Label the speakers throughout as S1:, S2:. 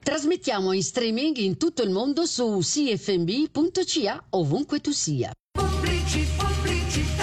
S1: Trasmettiamo in streaming in tutto il mondo su cfmb.ca, ovunque tu sia.
S2: Pubblicità.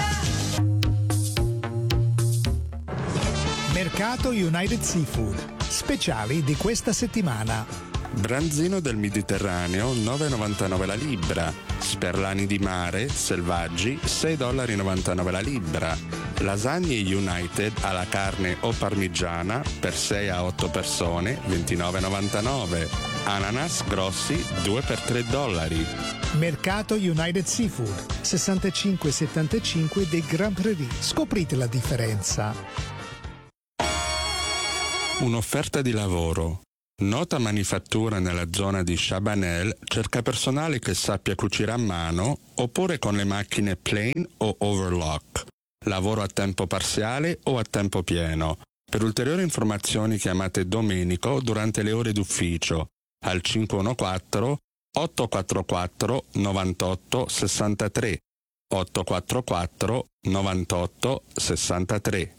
S3: Mercato United Seafood. Speciali di questa settimana.
S4: Branzino del Mediterraneo 9,99 la libra. Sperlani di mare selvaggi $6,99 la libra. Lasagne United alla carne o parmigiana per 6 a 8 persone $29,99. Ananas grossi 2 per $3.
S3: Mercato United Seafood 6575 dei Grand Prairie. Scoprite la differenza.
S4: Un'offerta di lavoro. Nota manifattura nella zona di Chabanel cerca personale che sappia cucire a mano oppure con le macchine plane o overlock. Lavoro a tempo parziale o a tempo pieno. Per ulteriori informazioni chiamate Domenico durante le ore d'ufficio al 514 844 98 63 844 98 63.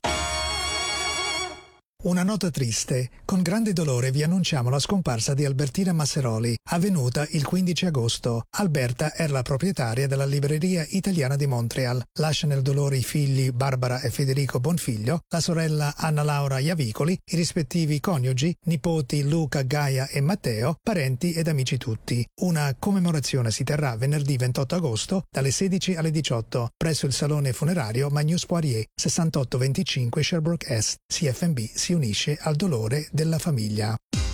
S3: Una nota triste. Con grande dolore vi annunciamo la scomparsa di Albertina Masseroli, avvenuta il 15 agosto. Alberta era la proprietaria della libreria italiana di Montreal. Lascia nel dolore i figli Barbara e Federico Bonfiglio, la sorella Anna Laura Iavicoli, i rispettivi coniugi, nipoti Luca, Gaia e Matteo, parenti ed amici tutti. Una commemorazione si terrà venerdì 28 agosto dalle 16 alle 18 presso il salone funerario Magnus Poirier, 6825 Sherbrooke Est. CFMB si unisce al dolore della famiglia.